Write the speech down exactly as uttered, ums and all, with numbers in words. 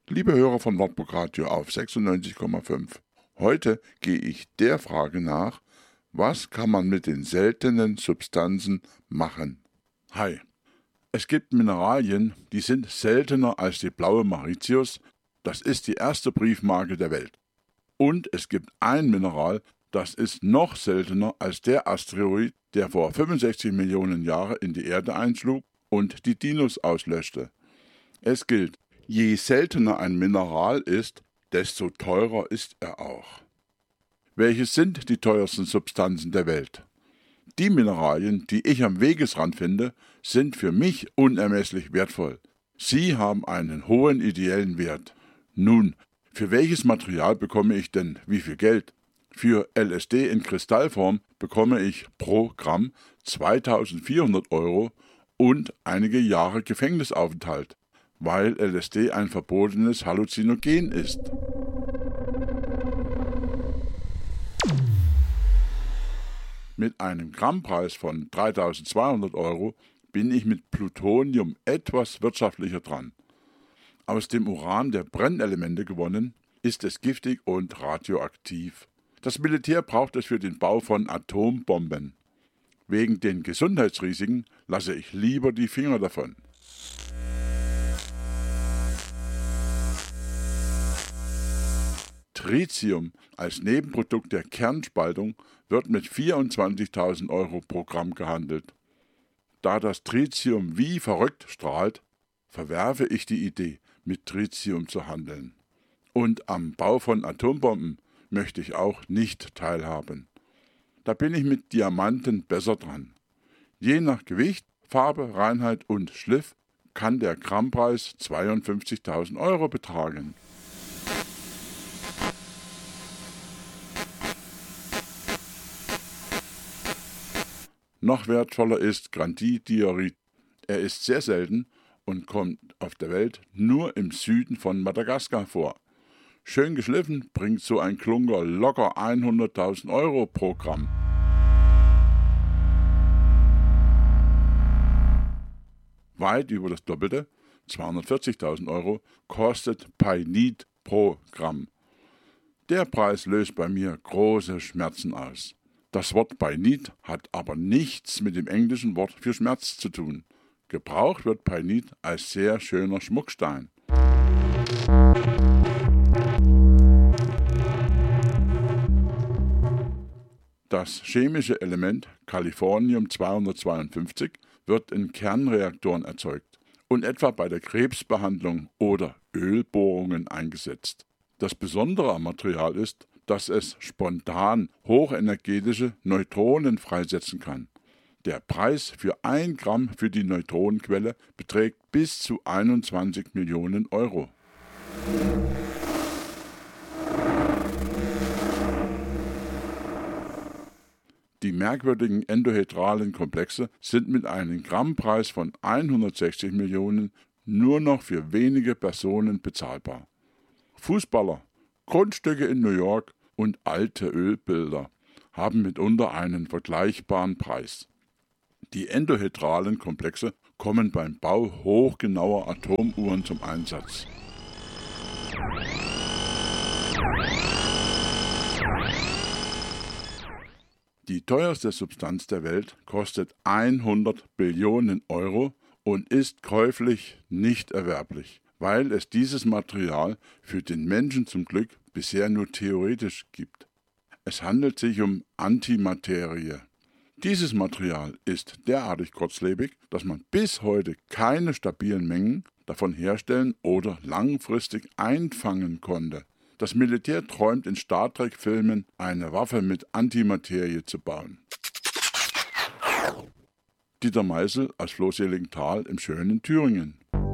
Liebe Hörer von Wartburg Radio auf sechsundneunzig Komma fünf, heute gehe ich der Frage nach, was kann man mit den seltenen Substanzen machen? Hi, es gibt Mineralien, die sind seltener als die blaue Mauritius, das ist die erste Briefmarke der Welt. Und es gibt ein Mineral, das ist noch seltener als der Asteroid, der vor fünfundsechzig Millionen Jahren in die Erde einschlug und die Dinos auslöschte. Es gilt, je seltener ein Mineral ist, desto teurer ist er auch. Welches sind die teuersten Substanzen der Welt? Die Mineralien, die ich am Wegesrand finde, sind für mich unermesslich wertvoll. Sie haben einen hohen ideellen Wert. Nun, für welches Material bekomme ich denn wie viel Geld? Für L S D in Kristallform bekomme ich pro Gramm zweitausendvierhundert Euro und einige Jahre Gefängnisaufenthalt, weil L S D ein verbotenes Halluzinogen ist. Mit einem Grammpreis von dreitausendzweihundert Euro bin ich mit Plutonium etwas wirtschaftlicher dran. Aus dem Uran der Brennelemente gewonnen, ist es giftig und radioaktiv. Das Militär braucht es für den Bau von Atombomben. Wegen den Gesundheitsrisiken lasse ich lieber die Finger davon. Tritium als Nebenprodukt der Kernspaltung wird mit vierundzwanzigtausend Euro pro Gramm gehandelt. Da das Tritium wie verrückt strahlt, verwerfe ich die Idee, mit Tritium zu handeln. Und am Bau von Atombomben möchte ich auch nicht teilhaben. Da bin ich mit Diamanten besser dran. Je nach Gewicht, Farbe, Reinheit und Schliff kann der Grammpreis zweiundfünfzigtausend Euro betragen. Noch wertvoller ist Grandidiorit. Er ist sehr selten und kommt auf der Welt nur im Süden von Madagaskar vor. Schön geschliffen bringt so ein Klunker locker hunderttausend Euro pro Gramm. Weit über das Doppelte, zweihundertvierzigtausend Euro, kostet Painit pro Gramm. Der Preis löst bei mir große Schmerzen aus. Das Wort Painit hat aber nichts mit dem englischen Wort für Schmerz zu tun. Gebraucht wird Painit als sehr schöner Schmuckstein. Das chemische Element Californium zweihundertzweiundfünfzig wird in Kernreaktoren erzeugt und etwa bei der Krebsbehandlung oder Ölbohrungen eingesetzt. Das Besondere am Material ist, dass es spontan hochenergetische Neutronen freisetzen kann. Der Preis für ein Gramm für die Neutronenquelle beträgt bis zu einundzwanzig Millionen Euro. Die merkwürdigen endohedralen Komplexe sind mit einem Grammpreis von hundertsechzig Millionen nur noch für wenige Personen bezahlbar. Fußballer, Grundstücke in New York und alte Ölbilder haben mitunter einen vergleichbaren Preis. Die endohedralen Komplexe kommen beim Bau hochgenauer Atomuhren zum Einsatz. Die teuerste Substanz der Welt kostet hundert Billionen Euro und ist käuflich nicht erwerblich, weil es dieses Material für den Menschen zum Glück bisher nur theoretisch gibt. Es handelt sich um Antimaterie. Dieses Material ist derartig kurzlebig, dass man bis heute keine stabilen Mengen davon herstellen oder langfristig einfangen konnte. Das Militär träumt in Star Trek-Filmen, eine Waffe mit Antimaterie zu bauen. Dieter Meißel aus Floßseligenthal im schönen Thüringen.